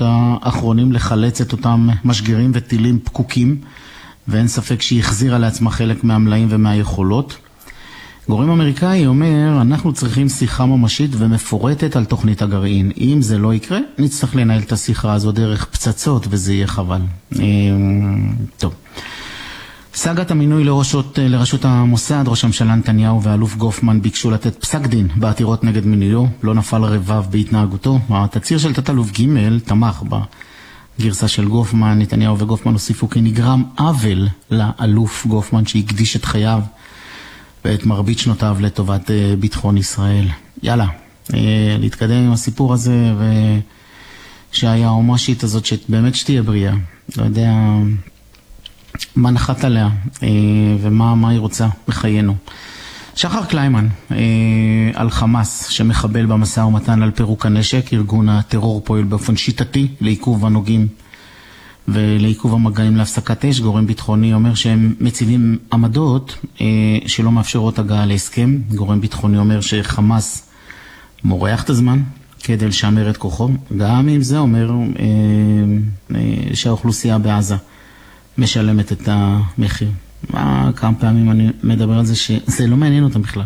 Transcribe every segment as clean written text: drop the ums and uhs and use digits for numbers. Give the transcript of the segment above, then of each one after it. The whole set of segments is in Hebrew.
הניסיונות האחרונים לחלץ את אותם משגרים וטילים פקוקים, ואין ספק שהיא החזירה לעצמה חלק מהמלאים ומהיכולות. גורם אמריקאי אומר, אנחנו צריכים שיחה ממשית ומפורטת על תוכנית הגרעין. אם זה לא יקרה, נצטרך לנהל את השיחה הזו דרך פצצות, וזה יהיה חבל. טוב. סגת המינוי לראשות המוסד, ראש הממשלה נתניהו ואלוף גופמן ביקשו לתת פסק דין בעתירות נגד מינויו, לא נפל רבב בהתנהגותו. התצהיר של תת-אלוף ג' תמך בגרסה של גופמן. נתניהו וגופמן הוסיפו כי נגרם עוול לאלוף גופמן שהקדיש את חייו ואת מרבית שנותיו לטובת ביטחון ישראל. יאללה, להתקדם עם הסיפור הזה, ושהיועמ"שית הזאת שבאמת שתהיה בריאה, לא יודע מה נחת עליה ומה היא רוצה בחיינו. שחר קליימן על חמאס שמחבל במשא ומתן על פירוק הנשק. ארגון הטרור פועל באופן שיטתי לעיכוב הנוגעים ולעיכוב המגעים להפסקת אש. גורם ביטחוני אומר שהם מציבים עמדות שלא מאפשרות הגעה להסכם. גורם ביטחוני אומר שחמאס מורח את הזמן כדי לשמר את כוחו. גם אם זה אומר שהאוכלוסייה בעזה משלמת את המחיר. כמה פעמים אני מדבר על זה שזה לא מעניין אותם בכלל.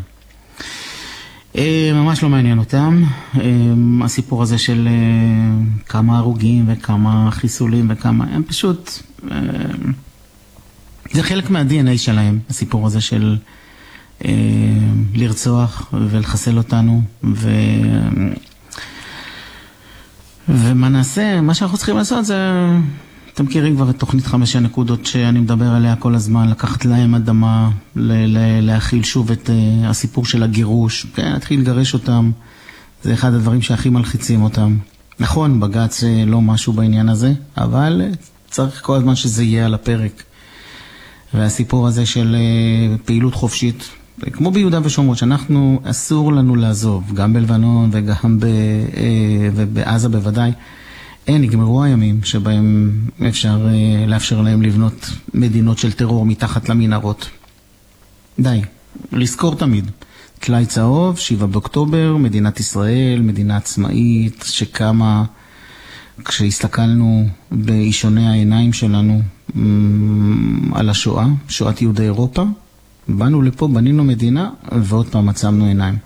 ממש לא מעניין אותם. הסיפור הזה של כמה הרוגים וכמה חיסולים וכמה, הם פשוט, זה חלק מה-DNA שלהם, הסיפור הזה של לרצוח ולחסל אותנו, ומה נעשה, מה שאנחנו צריכים לעשות זה, אתם מכירים כבר את תוכנית 5 הנקודות שאני מדבר עליה כל הזמן, לקחת להם אדמה, להכיל שוב את הסיפור של הגירוש, כן, להתחיל לגרש אותם, זה אחד הדברים שהכי מלחיצים אותם. נכון, בג"ץ לא משהו בעניין הזה, אבל צריך כל הזמן שזה יהיה על הפרק. והסיפור הזה של פעילות חופשית, כמו ביהודה ושומרון, שאנחנו אסור לנו לעזוב, גם בלבנון וגם בעזה בוודאי, נגמרו הימים שבהם אפשר לאפשר להם לבנות מדינות של טרור מתחת למנהרות. די, לזכור תמיד. טלאי צהוב, 7 באוקטובר, מדינת ישראל, מדינה עצמאית שקמה כשהסתכלנו באישוני העיניים שלנו על השואה, שואת יהודי אירופה. באנו לפה, בנינו מדינה ועוד פעם מצמנו עיניים.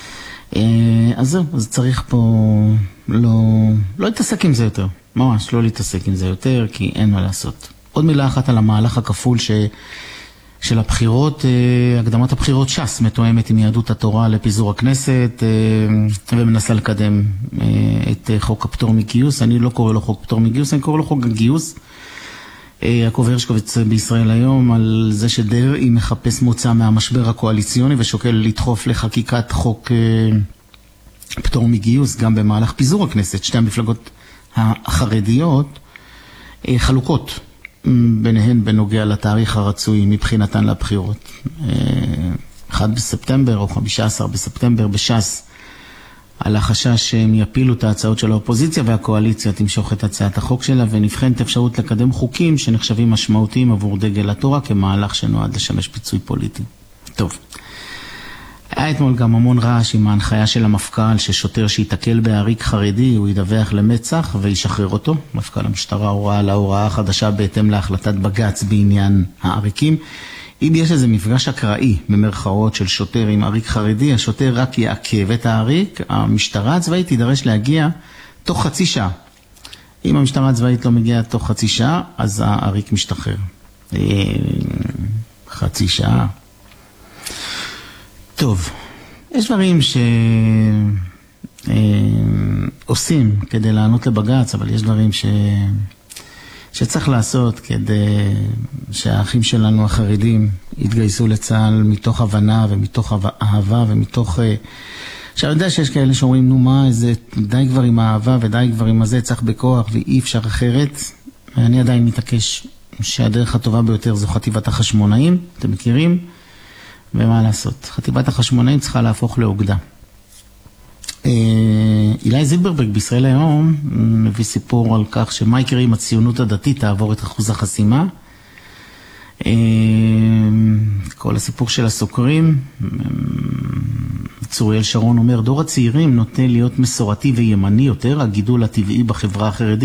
אז זהו, אז צריך פה לא להתעסק עם זה יותר, ממש לא להתעסק עם זה יותר, כי אין מה לעשות. עוד מילה אחת על המהלך הכפול של הבחירות, הקדמת הבחירות ש"ס מתואמת עם יהדות התורה לפיזור הכנסת, ומנסה לקדם את חוק הפטור מגיוס. אני לא קורא לו חוק פטור מגיוס, אני קורא לו חוק הגיוס. יעקב הרשקוביץ בישראל היום על זה שדרעי מחפש מוצא מהמשבר הקואליציוני ושוקל לדחוף לחקיקת חוק פטור מגיוס גם במהלך פיזור הכנסת. שתי המפלגות החרדיות חלוקות ביניהן בנוגע לתאריך הרצוי מבחינתן לבחירות. 1 בספטמבר או 15 בספטמבר בש"ס, על החשש שהם יפילו את ההצעות של האופוזיציה והקואליציה תמשוך את הצעת החוק שלה, ונבחנת אפשרות לקדם חוקים שנחשבים משמעותיים עבור דגל התורה כמהלך שנועד לשמש פיצוי פוליטי. טוב. היה אתמול גם המון רעש עם ההנחיה של המפכ"ל ששוטר שיתקל בעריק חרדי הוא ידווח למצ"ח וישחרר אותו. מפכ"ל המשטרה הוראה להוראה החדשה בהתאם להחלטת בג"ץ בעניין העריקים. אם יש איזה מפגש אקראי במרכאות של שוטר עם עריק חרדי, השוטר רק יעכב את העריק, המשטרה הצבאית תידרש להגיע תוך חצי שעה. אם המשטרה הצבאית לא מגיעה תוך חצי שעה, אז העריק משתחרר. חצי שעה. טוב, יש דברים שעושים כדי לענות לבג"ץ, אבל יש דברים שצריך לעשות כדי שהאחים שלנו החרדים יתגייסו לצה"ל מתוך הבנה ומתוך אהבה ומתוך... עכשיו יודע שיש כאלה שאומרים, נו מה, זה די כבר עם האהבה ודי כבר עם הזה, צריך בכוח ואי אפשר אחרת. ואני עדיין מתעקש שהדרך הטובה ביותר זו חטיבת החשמונאים, אתם מכירים? ומה לעשות? חטיבת החשמונאים צריכה להפוך לאוגדה. אילי זילברברג בישראל היום מביא סיפור על כך שמה יקרה אם הציונות הדתית תעבור את אחוז החסימה. כל הסיפור של הסוקרים, צוריאל שרון אומר, דור הצעירים נוטה להיות מסורתי וימני יותר, הגידול הטבעי בחברה החרדית